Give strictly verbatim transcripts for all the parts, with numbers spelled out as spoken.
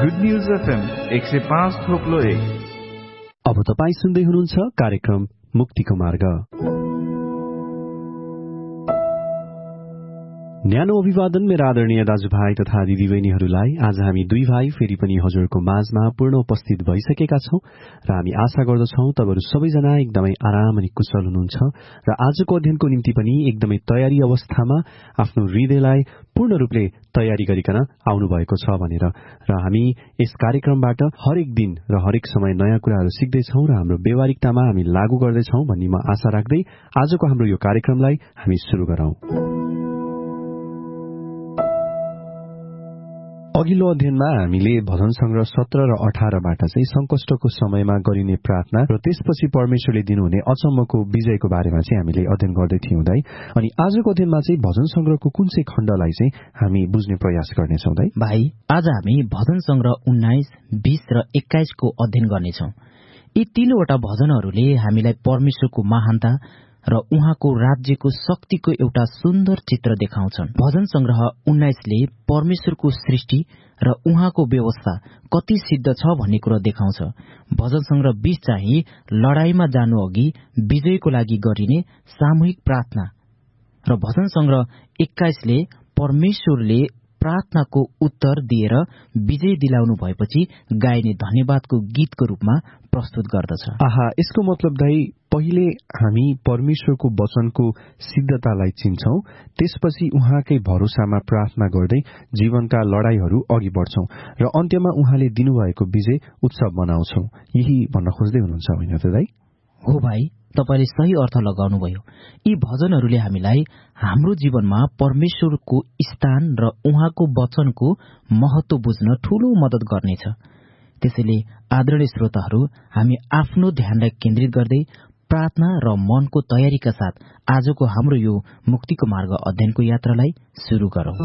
Good news FM एक सय पाँच थोप्लो एक। अब तपाईँ सुन्दै हुनुहुन्छ कार्यक्रम मुक्तिको मार्ग। न्यानो अभिवादन मेरा आदरणीय दाजुभाइ तथा दिदीबहिनीहरूलाई। आज हामी दुई भाइ फेरि पनि हजुरको माझमा पूर्ण उपस्थित भइसकेका छौं र हामी आशा गर्दछौं तपाईहरु सबैजना एकदमै आराम अनि कुशल हुनुहुन्छ र आजको अध्ययनको निम्ति पनि एकदमै तयारी अवस्थामा आफ्नो हृदयलाई पूर्ण रूपले तयारी गरिकन आउनु भएको छ भनेर र हामी यस कार्यक्रमबाट हरेक दिन र हरेक समय नयाँ कुराहरू सिक्दैछौं र हाम्रो व्यवहारिकतामा हामी लागू गर्दैछौं भन्ने म आशा राख्दै आजको हाम्रो यो कार्यक्रमलाई हामी सुरु गरौं। अघिल्लो अध्ययनमा हामीले भजन संग्रह सत्र र अठारबाट चाहिँ संकष्टको समयमा गरिने प्रार्थना र त्यसपछि परमेश्वरले दिनुहुने अचम्मको विजयको बारेमा चाहिँ हामीले अध्ययन गर्दै थियौं दाइ। अनि आजको अध्ययनमा चाहिँ भजन संग्रहको कुन चाहिँ खण्डलाई चाहिँ हामी बुझ्ने प्रयास गर्नेछौं दाइ? भाइ, आज हामी भजन संग्रह उन्नाइस, बीस र एक्काइस को अध्ययन गर्नेछौं। यी तीनवटा भजनहरूले हामीलाई परमेश्वरको महानता र उहाँको राज्यको शक्तिको एउटा सुन्दर चित्र देखाउँछन्। भजन संग्रह उन्नाइसले परमेश्वरको सृष्टि र उहाँको व्यवस्था कति सिद्ध छ भन्ने कुरा देखाउँछ। भजन संग्रह बीस चाहिँ लडाईँमा जानु अघि विजयको लागि गरिने सामूहिक प्रार्थना र भजन संग्रह एक्काइसले परमेश्वरले प्रार्थनाको उत्तर दिएर विजय दिलाउनु भएपछि गाइने धन्यवादको गीतको रूपमा प्रस्तुत गर्दछ। आहा, यसको मतलब दाइ पहिले हामी परमेश्वरको वचनको सिद्धतालाई चिन्छौं, त्यसपछि उहाँकै भरोसामा प्रार्थना गर्दै जीवनका लडाईहरू अघि बढ्छौं र अन्त्यमा उहाँले दिनुभएको विजय उत्सव मनाउँछौं। यही भन्न खोज्दै हुनुहुन्छ होइन त दाइ? हो भाइ, तपाईले सही अर्थ लगाउनुभयो। यी भजनहरूले हामीलाई हाम्रो जीवनमा परमेश्वरको स्थान र उहाँको वचनको महत्व बुझ्न ठूलो मद्दत गर्नेछ। त्यसैले आदरणीय श्रोताहरू, हामी आफ्नो ध्यानलाई केन्द्रित गर्दै प्रार्थना र मनको तयारीका साथ आजको हाम्रो यो मुक्तिको मार्ग अध्ययनको यात्रालाई सुरु गरौं।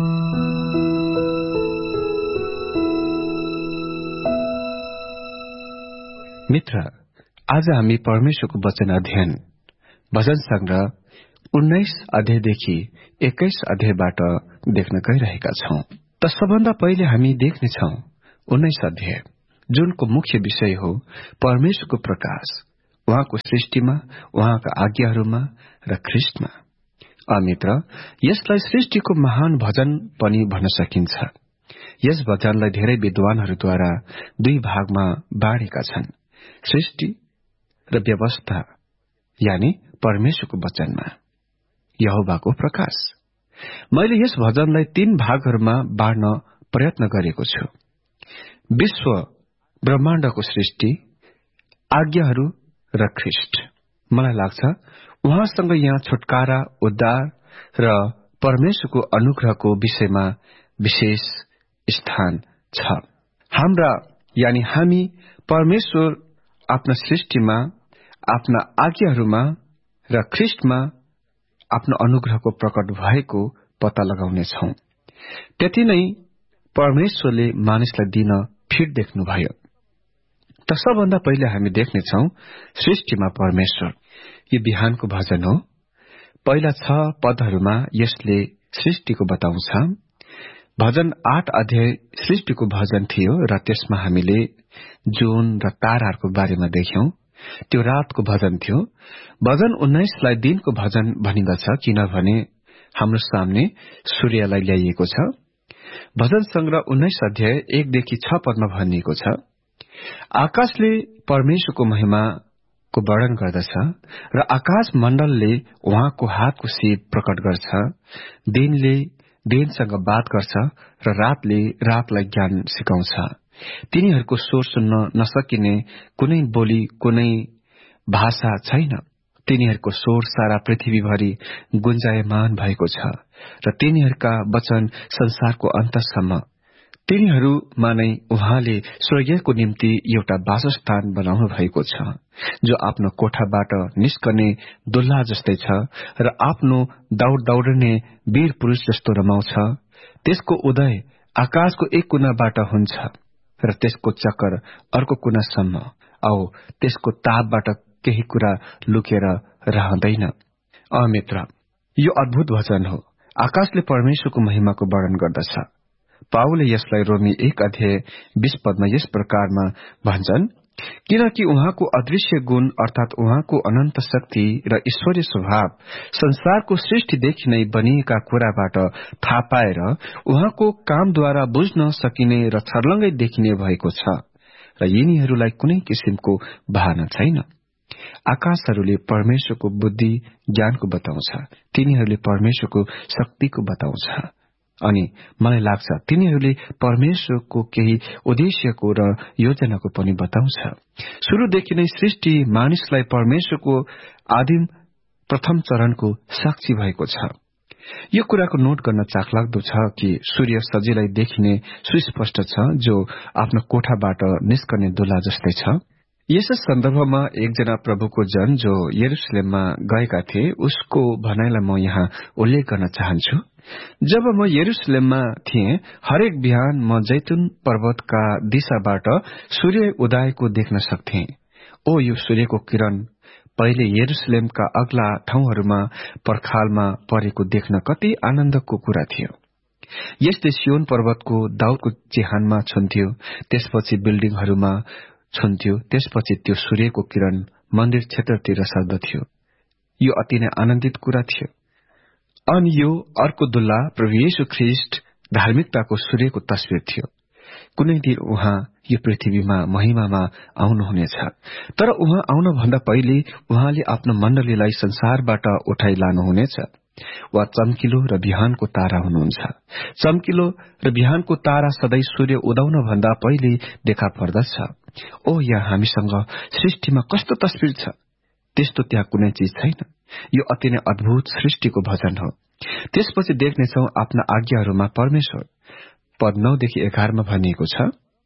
मित्र, आज हामी परमेश्वरको वचन अध्ययन भजन संग्रह उन्नाइस अध्यायदेखि एक्काइस अध्यायबाट देख्न गइरहेका छौं। त सबभन्दा पहिले हामी देख्नेछौं उन्नाइस अध्याय, जुनको मुख्य विषय हो परमेश्वरको प्रकाश, उहाँको सृष्टिमा, उहाँका आज्ञाहरूमा र ख्रिस्टमा। अमित्र, यसलाई सृष्टिको महान भजन पनि भन्न सकिन्छ। यस भजनलाई धेरै विद्वानहरूद्वारा दुई भागमा बाँडेका छन्, सृष्टि र व्यवस्था, यानी परमेश्वरको वचनमा यहोवाको प्रकाश। मैले यस भजनलाई तीन भागहरूमा बाँड्न प्रयत्न गरेको छु। विश्व ब्रह्माण्डको सृष्टि, आज्ञाहरू र ख्रिस्ट। मलाई लाग्छ उहाँसँग यहाँ छुटकारा, उद्धार र परमेश्वरको अनुग्रहको विषयमा विशेष स्थान छ। हाम्रा यानी हामी परमेश्वर आफ्ना सृष्टिमा, आफ्ना आज्ञाहरूमा र ख्रिस्टमा आफ्नो अनुग्रहको प्रकट भएको पत्ता लगाउनेछौं। त्यति नै परमेश्वरले मानिसलाई दिन फिट देख्नुभयो। त सबभन्दा पहिले हामी देख्नेछौं सृष्टिमा परमेश्वर। यो बिहानको भजन हो। पहिला छ पदहरूमा यसले सृष्टिको बताउँछ। भजन आठ अध्याय सृष्टिको भजन थियो र त्यसमा हामीले जुन र ताराहरूको बारेमा देख्यौं। त्यो रातको भजन थियो। भजन उन्नाइसलाई दिनको भजन भनिन्दछ, किनभने हाम्रो सामने सूर्यलाई ल्याइएको छ। भजन संग्रह उन्नाइस अध्याय एकदेखि छ पदमा भनिएको छ, आकाशले परमेश्वरको महिमाको वर्णन गर्दछ र आकाश मण्डलले उहाँको हातको सिप प्रकट गर्छ। दिनले दिनसँग बात गर्छ र रातले रातलाई ज्ञान सिकाउँछ। तिनीहरूको स्वर सुन्न नसकिने कुनै बोली, कुनै भाषा छैन। तिनीहरूको स्वर सारा पृथ्वीभरि गुन्जायमान भएको छ र तिनीहरूका वचन संसारको अन्तसम्म। तिनीहरूमा नै उहाँले स्वर्गीयको निम्ति एउटा वासस्थान बनाउनु भएको छ, जो आफ्नो कोठाबाट निस्कने दुल्हा जस्तै छ र आफ्नो दौड दौडने वीर पुरुष जस्तो रमाउँछ। त्यसको उदय आकाशको एक कुनाबाट हुन्छ र त्यसको चक्कर अर्को कुनासम्म, औ त्यसको तापबाट केही कुरा लुकेर रहँदैन। अमित्र, यो अद्भुत वचन हो। आकाशले परमेश्वरको महिमाको वर्णन गर्दछ। पाउलले यसलाई रोमी एक अध्याय बीस पदमा यस प्रकारमा भन्छन्, किनकि उहाँको अदृश्य गुण अर्थात उहाँको अनन्त शक्ति र ईश्वरीय स्वभाव संसारको सृष्टिदेखि नै बनिएका कुराबाट थाहा पाएर उहाँको कामद्वारा बुझ्न सकिने र छर्लङ्गै देखिने भएको छ र यिनीहरूलाई कुनै किसिमको बहाना छैन। आकाशहरूले परमेश्वरको बुद्धि ज्ञानको बताउँछ, तिनीहरूले परमेश्वरको शक्तिको बताउँछ, अनि मलाई लाग्छ तिनीहरूले परमेश्वरको केही उद्देश्यको र योजनाको पनि बताउँछ। सुरुदेखि नै सृष्टि मानिसलाई परमेश्वरको आदिम प्रथम चरणको साक्षी भएको छ। यो कुराको नोट गर्न चाखलाग्दो छ कि सूर्य सजिलै देखिने सुस्पष्ट छ, जो आफ्नो कोठाबाट निस्कने दुला जस्तै छ। यस सन्दर्भमा एकजना प्रभुको जन जो यरुशलेममा गएका थिए उसको भनाइलाई म यहाँ उल्लेख गर्न चाहन्छु। जब म यरुशलेममा थिएँ, हरेक बिहान म जैतुन पर्वतका दिशाबाट सूर्य उदाएको देख्न सक्थें। ओ यो सूर्यको किरण पहिले यरुशलेमका अग्ला ठाउँहरूमा पर्खालमा परेको देख्न कति आनन्दको कुरा थियो। यसले सियोन पर्वतको दाउदको चिहानमा छुन्थ्यो, त्यसपछि बिल्डिङहरूमा छुन्थ्यो, त्यसपछि त्यो सूर्यको किरण मन्दिर क्षेत्रतिर सर्दथ्यो। यो अति नै आनन्दित कुरा थियो। अनि यो अर्को दुल्ला प्रभु येशू ख्रीष्ट धार्मिकताको सूर्यको तस्विर थियो। कुनै दिन उहाँ यो पृथ्वीमा महिमामा आउनुहुनेछ, तर उहाँ आउन भन्दा पहिले उहाँले आफ्नो मण्डलीलाई संसारबाट उठाइ लानुहुनेछ। वा चम्किलो र बिहानको तारा हुनुहुन्छ। चम्किलो र बिहानको तारा सधैँ सूर्य उदाउन भन्दा पहिले देखा पर्दछ। ओ यहाँ हामीसँग सृष्टिमा कस्तो तस्विर छ, त्यस्तो त्यहाँ कुनै चीज छैन। यो अति नै अद्भुत सृष्टिको भजन हो। त्यसपछि देख्नेछौ आफ्ना आज्ञाहरूमा परमेश्वर। पद नौदेखि एघारमा भनिएको छ,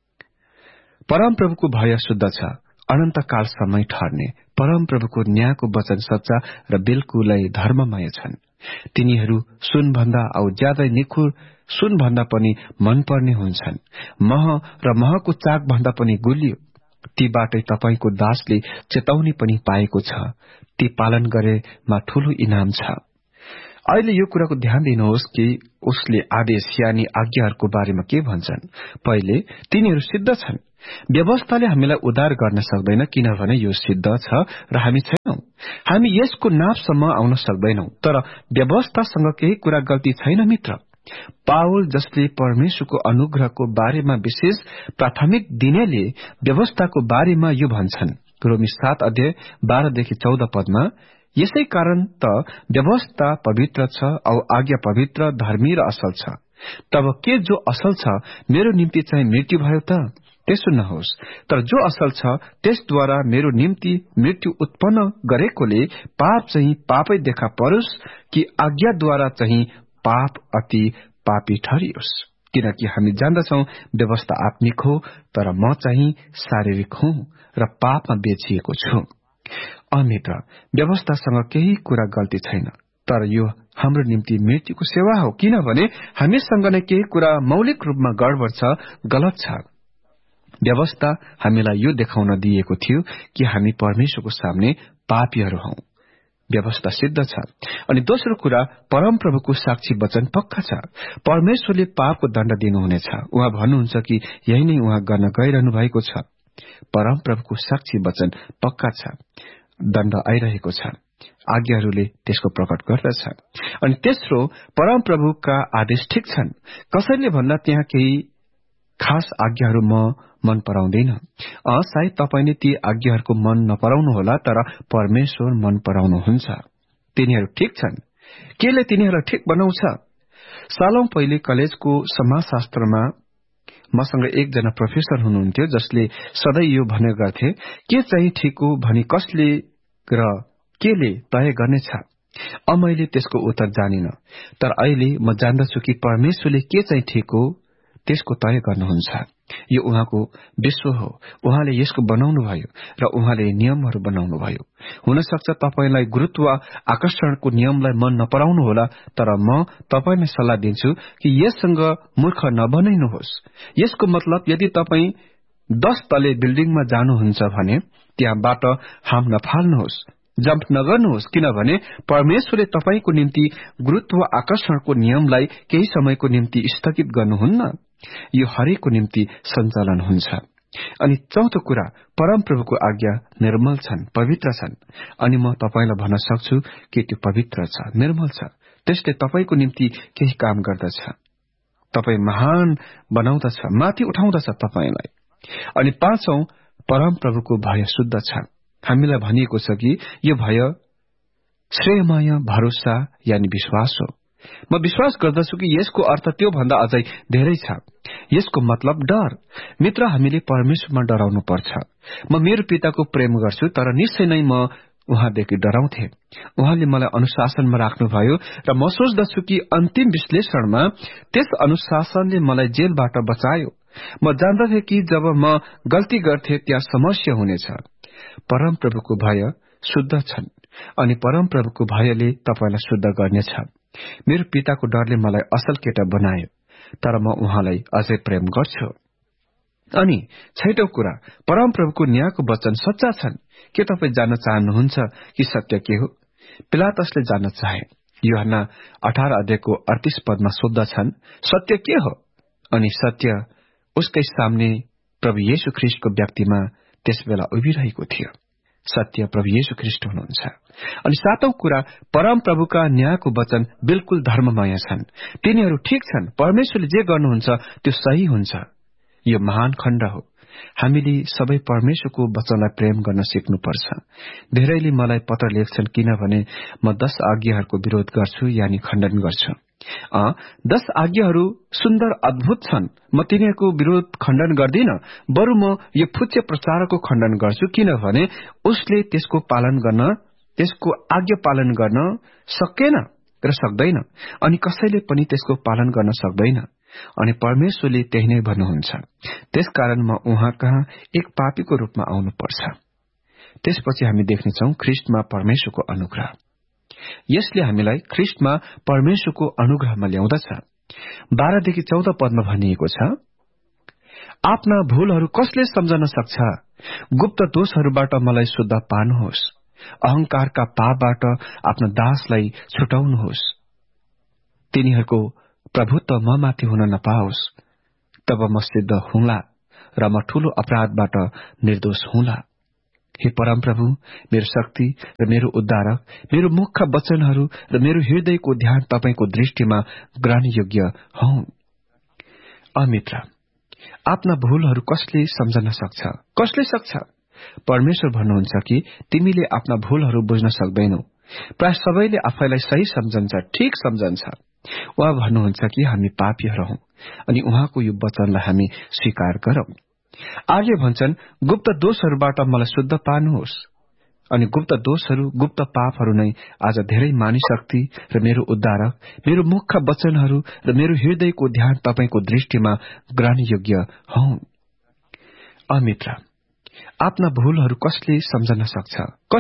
परमप्रभुको भय शुद्ध छ, अनन्तकालसम्म ठहर्ने। परमप्रभुको न्यायको वचन सच्चा र बिल्कुलै धर्ममय छन्। तिनीहरू सुनभन्दा औ ज्यादै निखुर, सुनभन्दा पनि मनपर्ने हुन्छन्। मह र महको चाक भन्दा पनि गुलियो। तीबाटै तपाईको दासले चेतावनी पनि पाएको छ। ती पालन गरेमा ठूलो इनाम छ। अहिले यो कुराको ध्यान दिनुहोस् कि उसले आदेश यानी आज्ञाहरूको बारेमा के भन्छन्। पहिले तिनीहरू सिद्ध छन्। व्यवस्थाले हामीलाई उद्धार गर्न सक्दैन, किनभने यो सिद्ध छ र हामी छैनौं। हामी यसको नापसम्म आउन सक्दैनौं, तर व्यवस्थासँग केही कुरा गल्ती छैन मित्र। पाउल जसले परमेश्वरको अनुग्रहको बारेमा विशेष प्राथमिक दिनेले व्यवस्थाको बारेमा यो भन्छन्। रोमी सात अध्याय बाह्रदेखि चौध पदमा, यसै कारण त व्यवस्था पवित्र छ औ आज्ञा पवित्र, धर्मी र असल छ। तब के जो असल छ मेरो निम्ति चाहिँ मृत्यु भयो त? त्यसो नहोस्, तर जो असल छ त्यसद्वारा मेरो निम्ति मृत्यु उत्पन्न गरेकोले पाप चाहिँ पापै देखा परोस् कि आज्ञाद्वारा चाहिँ पाप अति पापी ठहरियोस्। किनकि हामी जान्दछौं व्यवस्था आत्मिक हो, तर म चाहिँ शारीरिक हुँ र पापमा बेचिएको छु। अमित्र, व्यवस्थासँग केही कुरा गल्ती छैन, तर यो हाम्रो निम्ति मृत्युको सेवा हो, किनभने हामीसँग नै केही कुरा मौलिक रूपमा गडबड छ, गलत छ। व्यवस्था हामीलाई यो देखाउन दिएको थियो कि हामी परमेश्वरको सामने पापीहरू हौं। व्यवस्था सिद्ध छ। अनि दोस्रो कुरा, परमप्रभुको साक्षी वचन पक्का छ। परमेश्वरले पापको दण्ड दिनुहुनेछ। उहाँ भन्नुहुन्छ कि यही नै उहाँ गर्न गइरहनु भएको छ। परमप्रभुको साक्षी वचन पक्का छ। दण्ड आइरहेको छ। आज्ञाहरूले त्यसको प्रकट गर्दछ। अनि तेस्रो, परमप्रभुका आदेश ठिक छन्। कसैले भन्दा त्यहाँ केही खास आज्ञाहरू म मन पराउँदैन। अ सायद तपाईले ती आज्ञाहरूको मन नपराउनु होला, तर परमेश्वर मन पराउनुहुन्छ। तिनीहरू ठिक छन्। केले तिनीहरूलाई ठिक बनाउँछ? सालौं पहिले कलेजको समाजशास्त्रमा मसँग एकजना प्रोफेसर हुनुहुन्थ्यो जसले सधैँ यो भन्ने गर्थे, के चाहिँ ठिक हो भनी कसले र केले तय गर्नेछ? अब मैले त्यसको उत्तर जानिन, तर अहिले म जान्दछु कि परमेश्वरले के चाहिँ ठिक हो त्यसको तय गर्नुहुन्छ। यो उहाँको विश्व हो। उहाँले यसको बनाउनु भयो र उहाँले नियमहरू बनाउनु भयो। हुन सक्छ तपाईलाई गुरुत्व आकर्षणको नियमलाई मन नपराउनु होला, तर म तपाईलाई सल्लाह दिन्छु कि यससँग मूर्ख नबनाइनुहोस्। यसको मतलब यदि तपाई दस तले बिल्डिङमा जानुहुन्छ भने त्यहाँबाट हाम नफाल्नुहोस्। जम्प नगर्नुहोस्, किनभने परमेश्वरले तपाईको निम्ति गुरुत्व आकर्षणको नियमलाई केही समयको निम्ति स्थगित गर्नुहुन्न। यो हरेकको निम्ति सञ्चालन हुन्छ। अनि चौथो कुरा, परमप्रभुको आज्ञा निर्मल छन्, पवित्र छन्। अनि म तपाईलाई भन्न सक्छु कि त्यो पवित्र छ, निर्मल छ। त्यसले तपाईको निम्ति केही काम गर्दछ, तपाई महान बनाउँदछ, माथि उठाउँदछ तपाईलाई। अनि पाँचौं, परमप्रभुको भय शुद्ध छ। हामीलाई भनिएको छ कि यो भय श्रेयमय भरोसा यानि विश्वास हो। म विश्वास गर्दछु कि यसको अर्थ त्यो भन्दा अझै धेरै छ। यसको मतलब डर। मित्र, हामीले परमेश्वरमा डराउनु पर्छ। म मेरो पिताको प्रेम गर्छु, तर निश्चय नै म उहाँदेखि डराउँथे। उहाँले मलाई अनुशासनमा राख्नुभयो र म सोच्दछु कि अन्तिम विश्लेषणमा त्यस अनुशासनले मलाई जेलबाट बचायो। म जान्दथे कि जब म गल्ती गर्थे त्यहाँ समस्या हुनेछ। परमप्रभुको भय शुद्ध छन् अनि परमप्रभुको भयले तपाईलाई शुद्ध गर्नेछ। मेरो पिताको डरले मलाई असल केटा बनायो, तर म उहाँलाई अझै प्रेम गर्छु। अनि छैटौं कुरा, परमप्रभुको न्यायको वचन सच्चा छन्। के तपाई जान्न चाहनुहुन्छ कि सत्य के हो? पिलातसले जान्न चाहे। यूहन्ना अठारह अध्यायको अडतीस पदमा सोध्दछन्, सत्य के हो? अनि सत्य उसकै सामने प्रभु येशू ख्रीष्टको व्यक्तिमा त्यसबेला उभिरहेको थियो। सत्य प्रभु येशू ख्रीष्ट हुनुहुन्छ। अनि सातौं कुरा, परमप्रभुका न्यायको वचन बिल्कुल धर्ममय छन्। तिनीहरू ठिक छन्। परमेश्वरले जे गर्नुहुन्छ त्यो सही हुन्छ। यो महान खण्ड हो। हामीले सबै परमेश्वरको वचनलाई प्रेम गर्न सिक्नुपर्छ। धेरैले मलाई पत्र लेख्छन् किनभने म दश आज्ञाहरूको विरोध गर्छु यानि खण्डन गर्छु। अ दश आज्ञाहरू सुन्दर अद्भुत छन्। म तिनीहरूको विरोध खण्डन गर्दिन, बरु म यो फुच्चे प्रचारको खण्डन गर्छु, किनभने उसले त्यसको पालन गर्न त्यसको आज्ञा पालन गर्न सकेन र सक्दैन, अनि कसैले पनि त्यसको पालन गर्न सक्दैन। अनि परमेश्वरले त्यही नै भन्नुहुन्छ। त्यसकारण म उहाँ कहाँ एक पापीको रूपमा आउनुपर्छ। त्यसपछि हामी देख्नेछौं ख्रीष्टमा परमेश्वरको अनुग्रह। यसले हामीलाई ख्रीष्टमा परमेश्वरको अनुग्रहमा ल्याउँदछ। बाह्रदेखि चौध पदमा भनिएको छ, आफ्ना भूलहरू कसले सम्झन सक्छ? गुप्त दोषहरूबाट मलाई शुद्ध पार्नुहोस्। अहंकारका पापबाट आफ्ना दासलाई छुटाउनुहोस्। तिनीहरूको प्रभुत्व म माथि हुन नपाओस्। तब म सिद्ध हुँला र म ठूलो अपराधबाट निर्दोष हुँला। हे परमप्रभु, मेरो शक्ति र मेरो उद्धारक, मेरो मुखका वचनहरू र मेरो हृदयको ध्यान तपाईको दृष्टिमा ग्रहण योग्य हुन्। अमित्र, आफ्ना भूलहरू कसले सम्झन सक्छ? कसले सक्छ? परमेश्वर भन्नुहुन्छ कि तिमीले आफ्ना भूलहरू बुझ्न सक्दैनौ। प्राय सबैले आफैलाई सही सम्झन्छ, ठिक सम्झन्छ। उहाँ भन्नुहुन्छ कि हामी पापीहरू हौं अनि उहाँको यो वचनलाई हामी स्वीकार गरौं। आर्य भन्छन्, गुप्त दोषहरूबाट मलाई शुद्ध पार्नुहोस्। अनि गुप्त दोषहरू, गुप्त पापहरू नै आज धेरै मानिस शक्ति र मेरो उद्धारक, मेरो मुखका वचनहरू र मेरो हृदयको ध्यान तपाईको दृष्टिमा ग्रहण योग्य हुन्। अमित्र, आफ्ना भूलहरू कसले सम्झन सक्छ?